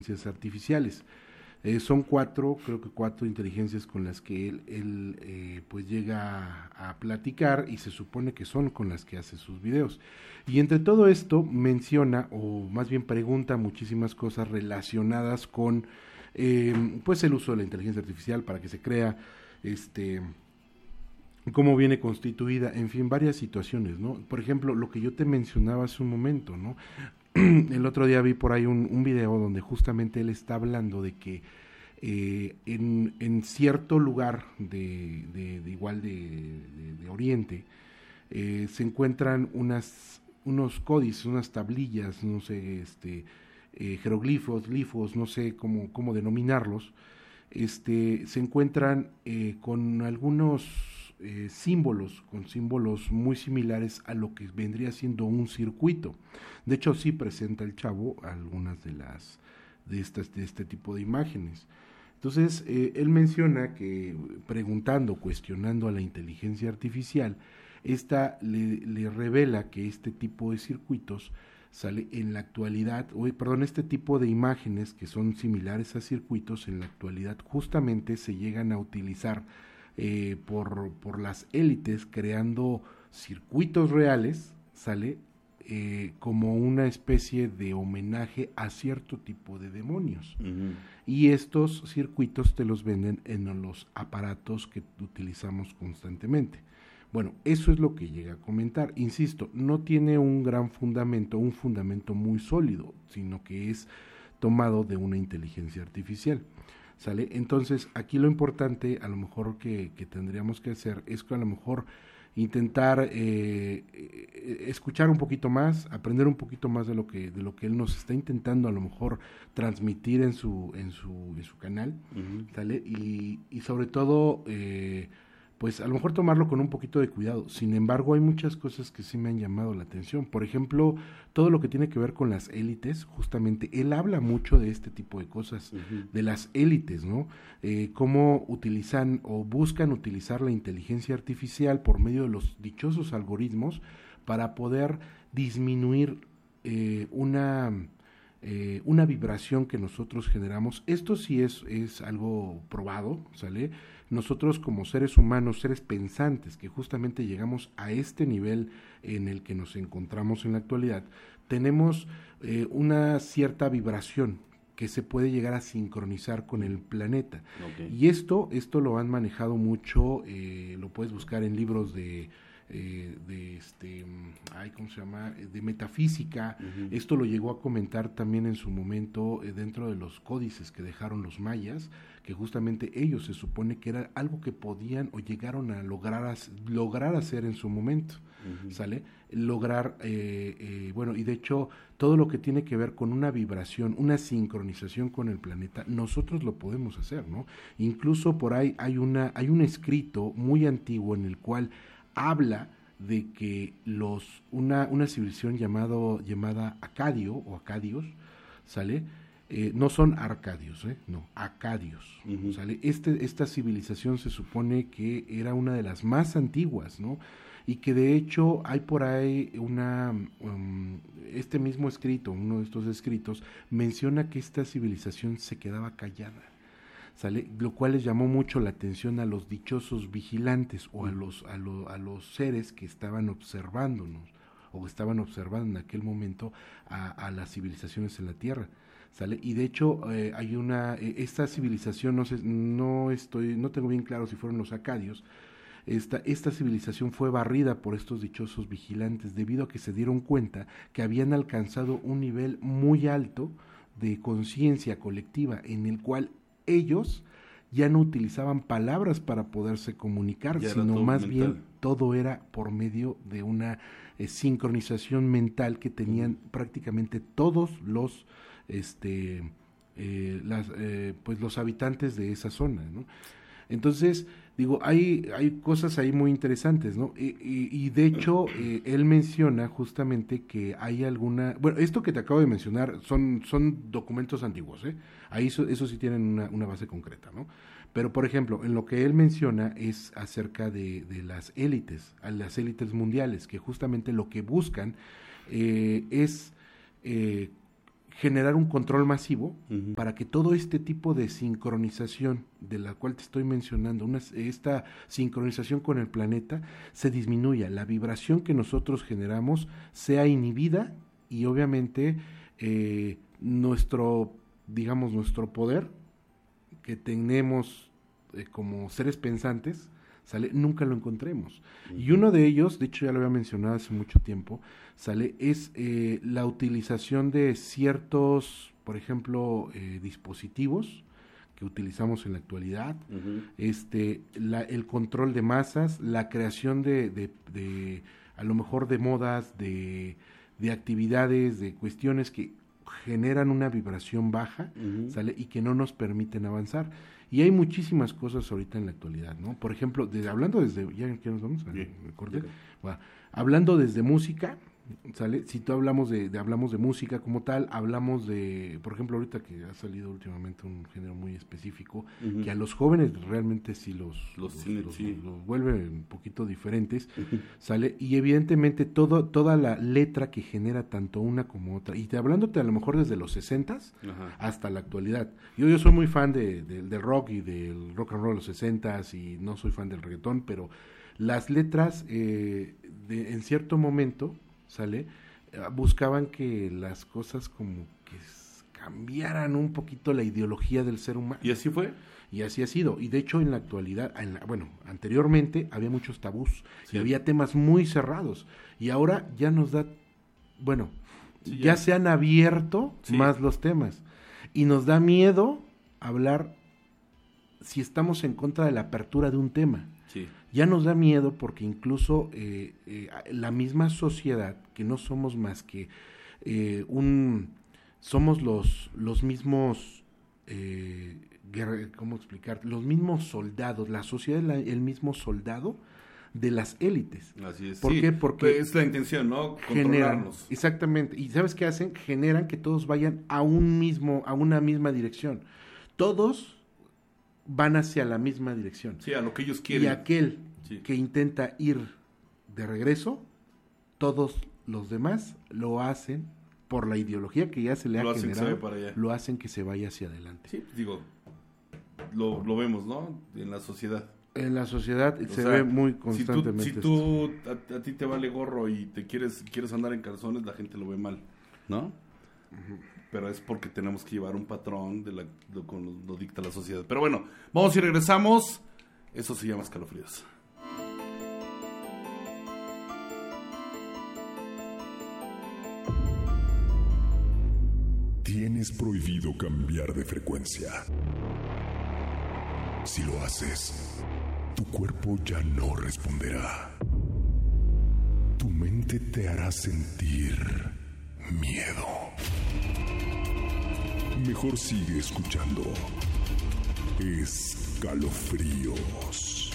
inteligencias artificiales. Son creo que cuatro inteligencias con las que él pues llega a platicar, y se supone que son con las que hace sus videos. Y entre todo esto menciona, o más bien pregunta, muchísimas cosas relacionadas con pues el uso de la inteligencia artificial, para que se crea, cómo viene constituida, en fin, varias situaciones, ¿no? Por ejemplo, lo que yo te mencionaba hace un momento, ¿no? El otro día vi por ahí un video donde justamente él está hablando de que en cierto lugar de igual de Oriente, se encuentran unos códices, unas tablillas, no sé, jeroglifos, glifos, no sé cómo denominarlos. Se encuentran con algunos con símbolos muy similares a lo que vendría siendo un circuito. De hecho, sí presenta el chavo algunas de este tipo de imágenes. Entonces, él menciona que cuestionando a la inteligencia artificial, esta le revela que este tipo de circuitos sale en la actualidad, este tipo de imágenes que son similares a circuitos, en la actualidad justamente se llegan a utilizar por las élites, creando circuitos reales, sale como una especie de homenaje a cierto tipo de demonios. Uh-huh. Y estos circuitos te los venden en los aparatos que utilizamos constantemente. Bueno, eso es lo que llega a comentar. Insisto, no tiene un gran fundamento, un fundamento muy sólido, sino que es tomado de una inteligencia artificial. ¿Sale? Entonces, aquí lo importante, a lo mejor que tendríamos que hacer, es que a lo mejor intentar escuchar un poquito más, aprender un poquito más de lo que él nos está intentando a lo mejor transmitir en su canal, uh-huh. ¿Sale? Y sobre todo, pues a lo mejor tomarlo con un poquito de cuidado. Sin embargo, hay muchas cosas que sí me han llamado la atención. Por ejemplo, todo lo que tiene que ver con las élites, justamente, él habla mucho de este tipo de cosas, uh-huh. De las élites, ¿no? Cómo utilizan o buscan utilizar la inteligencia artificial por medio de los dichosos algoritmos para poder disminuir una vibración que nosotros generamos. Esto sí es algo probado, ¿sale? Nosotros como seres humanos, seres pensantes, que justamente llegamos a este nivel en el que nos encontramos en la actualidad, tenemos una cierta vibración que se puede llegar a sincronizar con el planeta. Okay. Y esto lo han manejado mucho, lo puedes buscar en libros ¿cómo se llama? De metafísica. Uh-huh. Esto lo llegó a comentar también en su momento dentro de los códices que dejaron los mayas, que justamente ellos se supone que era algo que podían o llegaron a lograr hacer en su momento. Uh-huh. ¿Sale? Lograr, bueno, y de hecho todo lo que tiene que ver con una vibración, una sincronización con el planeta, nosotros lo podemos hacer, ¿no? Incluso por ahí hay un escrito muy antiguo en el cual habla de que una civilización llamada Acadio o Acadios, ¿sale? No son arcadios, no, acadios, uh-huh. ¿Sale? Esta civilización se supone que era una de las más antiguas, ¿no? Y que de hecho hay por ahí este mismo escrito, uno de estos escritos, menciona que esta civilización se quedaba callada, ¿sale? Lo cual les llamó mucho la atención a los dichosos vigilantes o a los seres que estaban observándonos o que estaban observando en aquel momento a las civilizaciones en la Tierra, ¿sale? Y de hecho hay esta civilización, no tengo bien claro si fueron los acadios. Esta civilización fue barrida por estos dichosos vigilantes debido a que se dieron cuenta que habían alcanzado un nivel muy alto de conciencia colectiva en el cual ellos ya no utilizaban palabras para poderse comunicar, sino más mental. Bien todo era por medio de una sincronización mental que tenían prácticamente todos los los habitantes de esa zona, ¿no? Entonces, digo, hay cosas ahí muy interesantes, ¿no? Y de hecho, él menciona justamente que hay bueno, esto que te acabo de mencionar son documentos antiguos, ¿eh? Ahí eso sí tienen una base concreta, ¿no? Pero, por ejemplo, en lo que él menciona es acerca de las élites mundiales, que justamente lo que buscan es generar un control masivo para que todo este tipo de sincronización de la cual te estoy mencionando, esta sincronización con el planeta, se disminuya, la vibración que nosotros generamos sea inhibida y obviamente nuestro poder que tenemos como seres pensantes, ¿sale? Nunca lo encontremos. Y uno de ellos, de hecho ya lo había mencionado hace mucho tiempo, ¿sale? Es la utilización de ciertos, por ejemplo, dispositivos que utilizamos en la actualidad, el control de masas, la creación de a lo mejor de modas, de actividades, de cuestiones que generan una vibración baja, ¿sale? Y que no nos permiten avanzar. Y hay muchísimas cosas ahorita en la actualidad, ¿no? Por ejemplo, hablando desde, ya que nos vamos, hablando desde música, ¿sale? Si tú hablamos hablamos de música como tal, hablamos de, por ejemplo, ahorita que ha salido últimamente un género muy específico, que a los jóvenes realmente sí los vuelve un poquito diferentes, ¿sale? Y evidentemente toda la letra que genera tanto una como otra, y hablándote a lo mejor desde los 60s hasta la actualidad. Yo soy muy fan del rock y del rock and roll de los 60s y no soy fan del reggaetón, pero las letras en cierto momento, ¿sale? Buscaban que las cosas como que cambiaran un poquito la ideología del ser humano. ¿Y así fue? Y así ha sido. Y de hecho en la actualidad, anteriormente había muchos tabús y había temas muy cerrados. Y ahora ya nos da, ya se han abierto más los temas. Y nos da miedo hablar si estamos en contra de la apertura de un tema. Sí. Ya nos da miedo porque incluso la misma sociedad, que no somos más que somos los mismos, ¿cómo explicar? Los mismos soldados, la sociedad es el mismo soldado de las élites. Así es. ¿Por qué? Porque es la intención, ¿no? Controlarnos. Exactamente. ¿Y sabes qué hacen? Generan que todos vayan a una misma dirección. Todos van hacia la misma dirección. Sí, a lo que ellos quieren. Y aquel que intenta ir de regreso, todos los demás lo hacen por la ideología que ya se le ha generado, lo hacen que se vaya hacia adelante. Sí, digo, lo vemos, ¿no? En la sociedad. En la sociedad ve muy constantemente. Si tú a ti te vale gorro y te quieres andar en calzones, la gente lo ve mal, ¿no? Pero es porque tenemos que llevar un patrón lo dicta la sociedad. Pero bueno, vamos y regresamos. Eso se llama escalofríos. Tienes prohibido cambiar de frecuencia. Si lo haces, tu cuerpo ya no responderá. Tu mente te hará sentir miedo. Mejor sigue escuchando Escalofríos.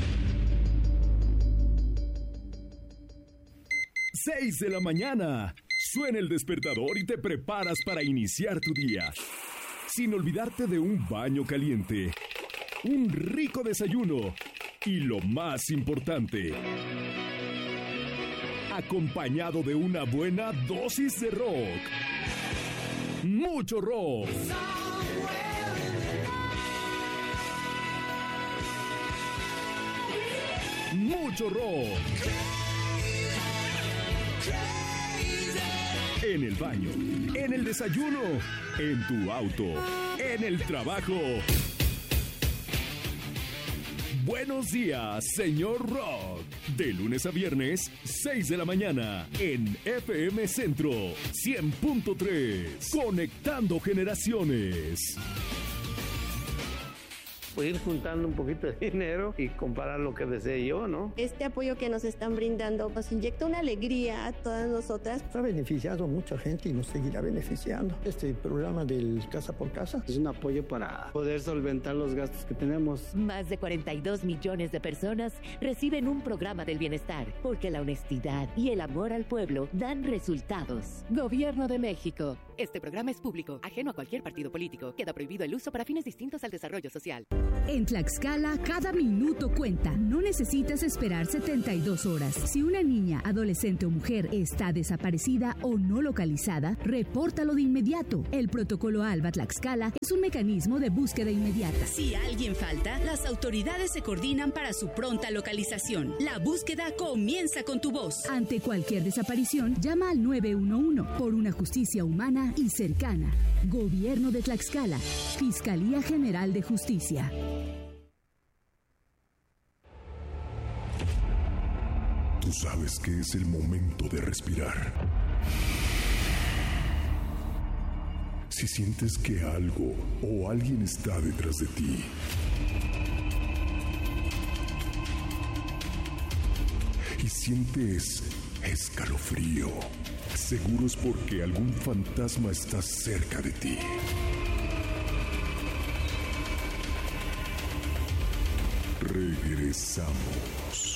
6 de la mañana. Suena el despertador y te preparas para iniciar tu día. Sin olvidarte de un baño caliente, un rico desayuno y lo más importante, acompañado de una buena dosis de rock. Mucho rock. Mucho rock. En el baño, en el desayuno, en tu auto, en el trabajo. Buenos días, señor Rock. De lunes a viernes, 6 de la mañana, en FM Centro 100.3. Conectando generaciones. Ir juntando un poquito de dinero y comprar lo que desee yo, ¿no? Este apoyo que nos están brindando nos inyecta una alegría a todas nosotras. Ha beneficiado a mucha gente y nos seguirá beneficiando. Este programa del Casa por Casa es un apoyo para poder solventar los gastos que tenemos. Más de 42 millones de personas reciben un programa del bienestar, porque la honestidad y el amor al pueblo dan resultados. Gobierno de México. Este programa es público, ajeno a cualquier partido político. Queda prohibido el uso para fines distintos al desarrollo social. En Tlaxcala, cada minuto cuenta. No necesitas esperar 72 horas. Si una niña, adolescente o mujer está desaparecida o no localizada, repórtalo de inmediato. El protocolo ALBA Tlaxcala es un mecanismo de búsqueda inmediata. Si alguien falta, las autoridades se coordinan para su pronta localización. La búsqueda comienza con tu voz. Ante cualquier desaparición, llama al 911 por una justicia humana y cercana. Gobierno de Tlaxcala. Fiscalía General de Justicia. Tú sabes que es el momento de respirar. Si sientes que algo o alguien está detrás de ti, y sientes escalofrío, seguro es porque algún fantasma está cerca de ti. Regresamos.